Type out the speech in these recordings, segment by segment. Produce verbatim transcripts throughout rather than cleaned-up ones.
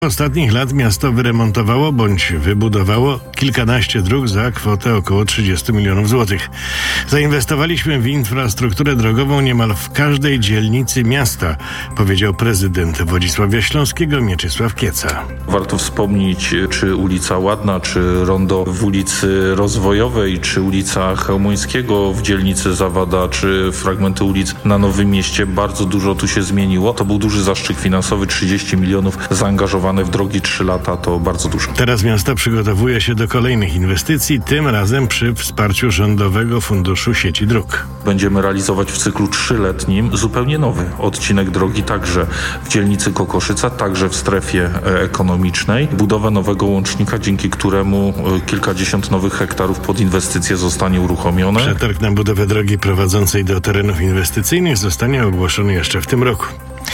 Ostatnich lat miasto wyremontowało bądź wybudowało kilkanaście dróg za kwotę około trzydzieści milionów złotych. Zainwestowaliśmy w infrastrukturę drogową niemal w każdej dzielnicy miasta, powiedział prezydent Wodzisławia Śląskiego Mieczysław Kieca. Warto wspomnieć, czy ulica Ładna, czy rondo w ulicy Rozwojowej, czy ulica Chełmońskiego w dzielnicy Zawada, czy fragmenty ulic na Nowym Mieście. Bardzo dużo tu się zmieniło. To był duży zastrzyk finansowy, trzydzieści milionów zaangażowanych w drogi, trzy lata to bardzo dużo. Teraz miasto przygotowuje się do kolejnych inwestycji, tym razem przy wsparciu Rządowego Funduszu Sieci Dróg. Będziemy realizować w cyklu trzyletnim zupełnie nowy odcinek drogi, także w dzielnicy Kokoszyca, także w strefie ekonomicznej. Budowę nowego łącznika, dzięki któremu kilkadziesiąt nowych hektarów pod inwestycje zostanie uruchomione. Przetarg na budowę drogi prowadzącej do terenów inwestycyjnych zostanie ogłoszony jeszcze w tym roku.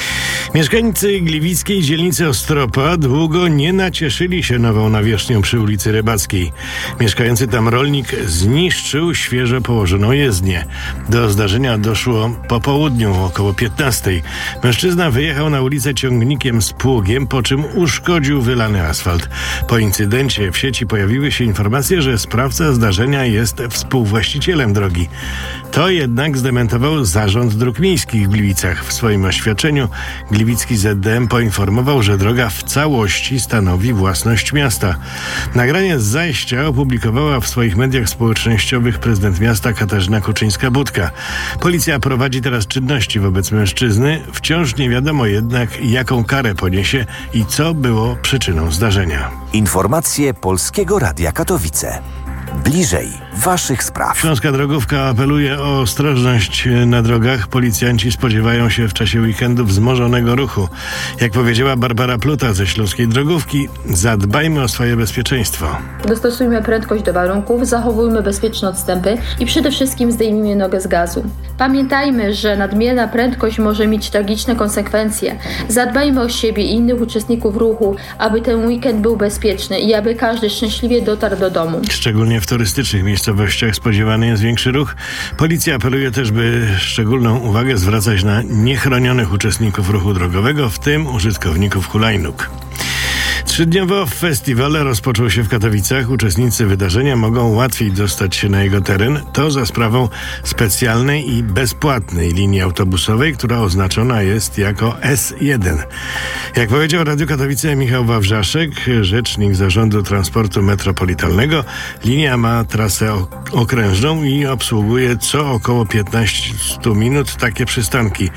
Mieszkańcy gliwickiej dzielnicy Ostropa długo nie nacieszyli się nową nawierzchnią przy ulicy Rybackiej. Mieszkający tam rolnik zniszczył świeżo położoną jezdnię. Do zdarzenia doszło po południu, około piętnastej. Mężczyzna wyjechał na ulicę ciągnikiem z pługiem, po czym uszkodził wylany asfalt. Po incydencie w sieci pojawiły się informacje, że sprawca zdarzenia jest współwłaścicielem drogi. To jednak zdementował Zarząd Dróg Miejskich w Gliwicach. W swoim oświadczeniu Gliwicki Z D M poinformował, że droga w całości stanowi własność miasta. Nagranie z zajścia opublikowała w swoich mediach społecznościowych prezydent miasta Katarzyna Kuczyńska-Budka. Policja prowadzi teraz czynności wobec mężczyzny. Wciąż nie wiadomo jednak, jaką karę poniesie i co było przyczyną zdarzenia. Informacje Polskiego Radia Katowice. Bliżej waszych spraw. Śląska Drogówka apeluje o ostrożność na drogach. Policjanci spodziewają się w czasie weekendu wzmożonego ruchu. Jak powiedziała Barbara Pluta ze Śląskiej Drogówki, zadbajmy o swoje bezpieczeństwo. Dostosujmy prędkość do warunków, zachowujmy bezpieczne odstępy i przede wszystkim zdejmijmy nogę z gazu. Pamiętajmy, że nadmierna prędkość może mieć tragiczne konsekwencje. Zadbajmy o siebie i innych uczestników ruchu, aby ten weekend był bezpieczny i aby każdy szczęśliwie dotarł do domu. Szczególnie w turystycznych miejscowościach spodziewany jest większy ruch. Policja apeluje też, by szczególną uwagę zwracać na niechronionych uczestników ruchu drogowego, w tym użytkowników hulajnóg. Trzydniowo festiwal rozpoczął się w Katowicach. Uczestnicy wydarzenia mogą łatwiej dostać się na jego teren. To za sprawą specjalnej i bezpłatnej linii autobusowej, która oznaczona jest jako S jeden. Jak powiedział Radio Katowice Michał Wawrzaszek, rzecznik Zarządu Transportu Metropolitalnego, linia ma trasę okrężną i obsługuje co około piętnaście minut takie przystanki.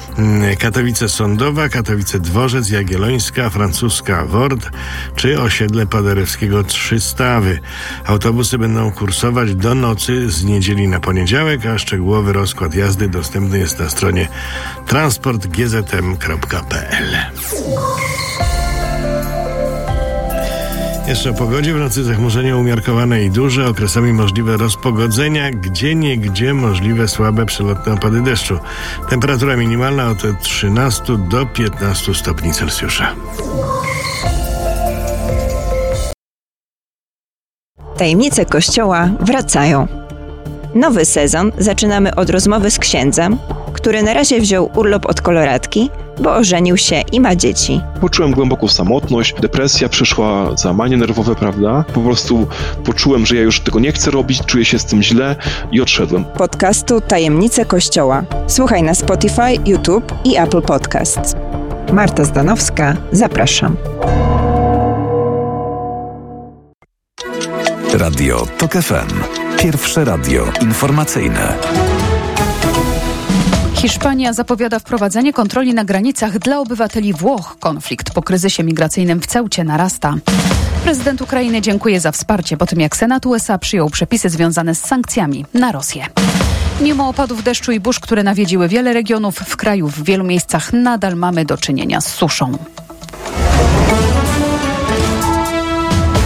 Katowice Sądowa, Katowice Dworzec, Jagiellońska, Francuska Word czy osiedle Paderewskiego Trzy Stawy. Autobusy będą kursować do nocy z niedzieli na poniedziałek, a szczegółowy rozkład jazdy dostępny jest na stronie transport g z m kropka p l. Jeszcze o pogodzie. W nocy zachmurzenie umiarkowane i duże, okresami możliwe rozpogodzenia, gdzieniegdzie możliwe słabe przelotne opady deszczu. Temperatura minimalna od trzynastu do piętnastu stopni Celsjusza. Tajemnice Kościoła wracają. Nowy sezon zaczynamy od rozmowy z księdzem, który na razie wziął urlop od koloratki, bo ożenił się i ma dzieci. Poczułem głęboką samotność, depresja przyszła, załamanie nerwowe, prawda? Po prostu poczułem, że ja już tego nie chcę robić, czuję się z tym źle i odszedłem. Podcastu Tajemnice Kościoła. Słuchaj na Spotify, YouTube i Apple Podcasts. Marta Zdanowska, zapraszam. Radio Tok F M. Pierwsze radio informacyjne. Hiszpania zapowiada wprowadzenie kontroli na granicach dla obywateli Włoch. Konflikt po kryzysie migracyjnym w Ceucie narasta. Prezydent Ukrainy dziękuje za wsparcie po tym, jak Senat U S A przyjął przepisy związane z sankcjami na Rosję. Mimo opadów deszczu i burz, które nawiedziły wiele regionów w kraju, w wielu miejscach nadal mamy do czynienia z suszą.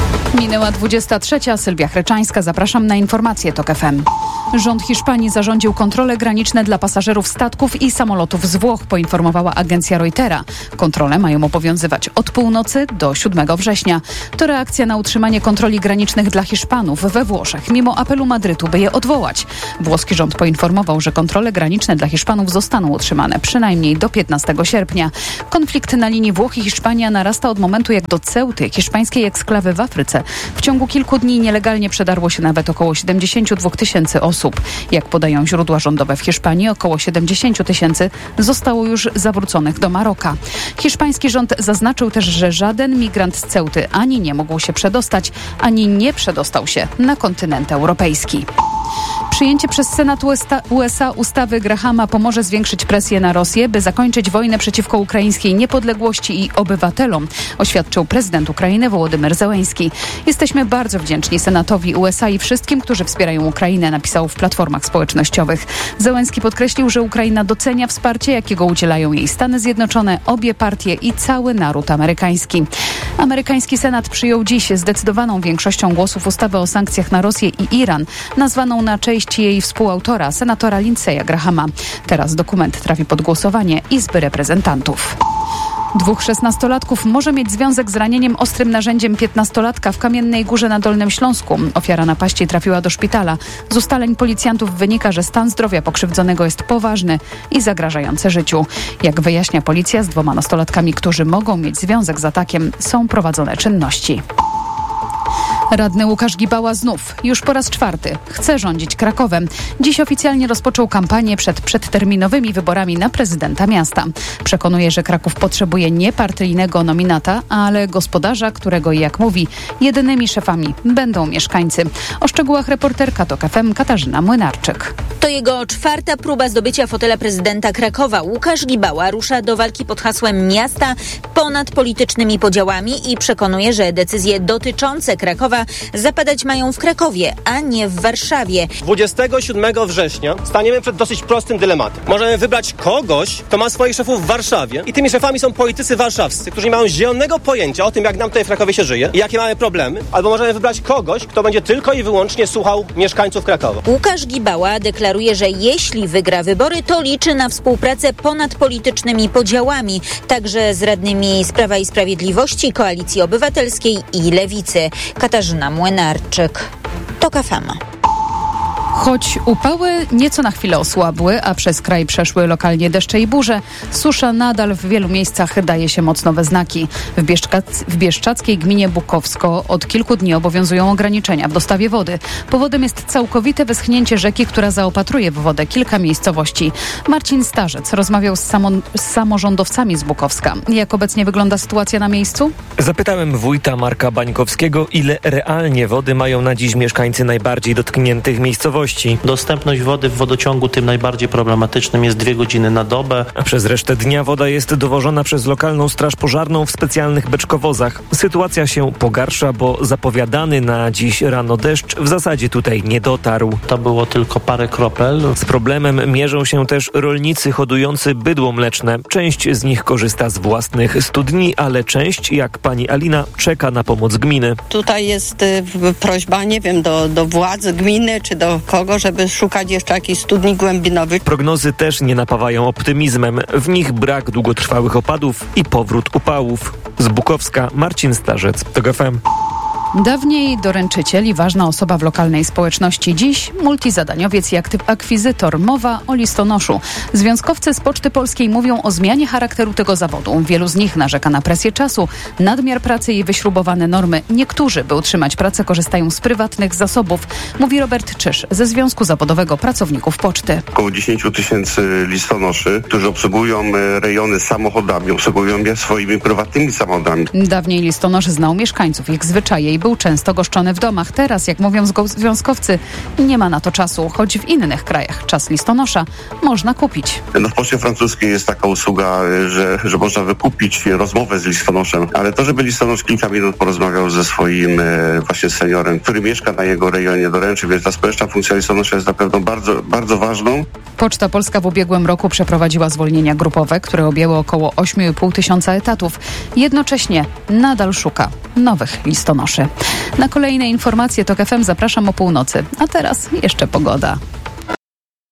Minęła dwudziesta trzecia. Sylwia Chryczańska. Zapraszam na informacje TOK F M. Rząd Hiszpanii zarządził kontrole graniczne dla pasażerów statków i samolotów z Włoch, poinformowała agencja Reutera. Kontrole mają obowiązywać od północy do siódmego września. To reakcja na utrzymanie kontroli granicznych dla Hiszpanów we Włoszech, mimo apelu Madrytu, by je odwołać. Włoski rząd poinformował, że kontrole graniczne dla Hiszpanów zostaną utrzymane przynajmniej do piętnastego sierpnia. Konflikt na linii Włochy i Hiszpania narasta od momentu, jak do Ceuty, hiszpańskiej eksklawy w Afryce, w ciągu kilku dni nielegalnie przedarło się nawet około siedemdziesiąt dwa tysięcy osób. Jak podają źródła rządowe w Hiszpanii, około siedemdziesiąt tysięcy zostało już zawróconych do Maroka. Hiszpański rząd zaznaczył też, że żaden migrant z Ceuty ani nie mógł się przedostać, ani nie przedostał się na kontynent europejski. Przyjęcie przez Senat U S A ustawy Grahama pomoże zwiększyć presję na Rosję, by zakończyć wojnę przeciwko ukraińskiej niepodległości i obywatelom, oświadczył prezydent Ukrainy Wołodymyr Zełenski. Jesteśmy bardzo wdzięczni Senatowi U S A i wszystkim, którzy wspierają Ukrainę, napisał w platformach społecznościowych. Zełenski podkreślił, że Ukraina docenia wsparcie, jakiego udzielają jej Stany Zjednoczone, obie partie i cały naród amerykański. Amerykański Senat przyjął dziś zdecydowaną większością głosów ustawę o sankcjach na Rosję i Iran, nazwaną na cześć jej współautora, senatora Lindsey'a Grahama. Teraz dokument trafi pod głosowanie Izby Reprezentantów. Dwóch szesnastolatków może mieć związek z ranieniem ostrym narzędziem piętnastolatka w Kamiennej Górze na Dolnym Śląsku. Ofiara napaści trafiła do szpitala. Z ustaleń policjantów wynika, że stan zdrowia pokrzywdzonego jest poważny i zagrażający życiu. Jak wyjaśnia policja, z dwoma nastolatkami, którzy mogą mieć związek z atakiem, są prowadzone czynności. Radny Łukasz Gibała znów, już po raz czwarty, chce rządzić Krakowem. Dziś oficjalnie rozpoczął kampanię przed przedterminowymi wyborami na prezydenta miasta. Przekonuje, że Kraków potrzebuje nie partyjnego nominata, ale gospodarza, którego, jak mówi, jedynymi szefami będą mieszkańcy. O szczegółach reporterka TOK F M Katarzyna Młynarczyk. To jego czwarta próba zdobycia fotela prezydenta Krakowa. Łukasz Gibała rusza do walki pod hasłem miasta ponad politycznymi podziałami i przekonuje, że decyzje dotyczące Krakowa zapadać mają w Krakowie, a nie w Warszawie. dwudziestego siódmego września staniemy przed dosyć prostym dylematem. Możemy wybrać kogoś, kto ma swoich szefów w Warszawie i tymi szefami są politycy warszawscy, którzy nie mają zielonego pojęcia o tym, jak nam tutaj w Krakowie się żyje i jakie mamy problemy. Albo możemy wybrać kogoś, kto będzie tylko i wyłącznie słuchał mieszkańców Krakowa. Łukasz Gibała deklaruje, że jeśli wygra wybory, to liczy na współpracę ponad politycznymi podziałami, także z radnymi z Prawa i Sprawiedliwości, Koalicji Obywatelskiej i Lewicy. Katarzyna Młynarczyk, TOK F M. Choć upały nieco na chwilę osłabły, a przez kraj przeszły lokalnie deszcze i burze, susza nadal w wielu miejscach daje się mocno we znaki. W, Bieszczac- w bieszczackiej gminie Bukowsko od kilku dni obowiązują ograniczenia w dostawie wody. Powodem jest całkowite wyschnięcie rzeki, która zaopatruje w wodę kilka miejscowości. Marcin Starzec rozmawiał z, samo- z samorządowcami z Bukowska. Jak obecnie wygląda sytuacja na miejscu? Zapytałem wójta Marka Bańkowskiego, ile realnie wody mają na dziś mieszkańcy najbardziej dotkniętych miejscowości. Dostępność wody w wodociągu tym najbardziej problematycznym jest dwie godziny na dobę. A przez resztę dnia woda jest dowożona przez lokalną straż pożarną w specjalnych beczkowozach. Sytuacja się pogarsza, bo zapowiadany na dziś rano deszcz w zasadzie tutaj nie dotarł. To było tylko parę kropel. Z problemem mierzą się też rolnicy hodujący bydło mleczne. Część z nich korzysta z własnych studni, ale część, jak pani Alina, czeka na pomoc gminy. Tutaj jest y, prośba, nie wiem, do, do władz gminy czy do kogo, żeby szukać jeszcze jakichś studni głębinowych. Prognozy też nie napawają optymizmem. W nich brak długotrwałych opadów i powrót upałów. Z Bukowska Marcin Starzec, TOK F M. Dawniej doręczyciel i ważna osoba w lokalnej społeczności. Dziś multizadaniowiec i aktyw- akwizytor. Mowa o listonoszu. Związkowcy z Poczty Polskiej mówią o zmianie charakteru tego zawodu. Wielu z nich narzeka na presję czasu, nadmiar pracy i wyśrubowane normy. Niektórzy, by utrzymać pracę, korzystają z prywatnych zasobów. Mówi Robert Czysz ze Związku Zawodowego Pracowników Poczty. Około dziesięć tysięcy listonoszy, którzy obsługują rejony samochodami, obsługują je swoimi prywatnymi samochodami. Dawniej listonosz znał mieszkańców, ich zwyczaje i był często goszczony w domach. Teraz, jak mówią związkowcy, nie ma na to czasu, choć w innych krajach czas listonosza można kupić. No w Poczcie Francuskiej jest taka usługa, że, że można wykupić rozmowę z listonoszem, ale to, żeby listonosz kilka minut porozmawiał ze swoim e, właśnie seniorem, który mieszka na jego rejonie, doręczy, więc ta społeczna funkcja listonosza jest na pewno bardzo, bardzo ważną. Poczta Polska w ubiegłym roku przeprowadziła zwolnienia grupowe, które objęły około osiem i pół tysiąca etatów. Jednocześnie nadal szuka nowych listonoszy. Na kolejne informacje TOK F M zapraszam o północy. A teraz jeszcze pogoda.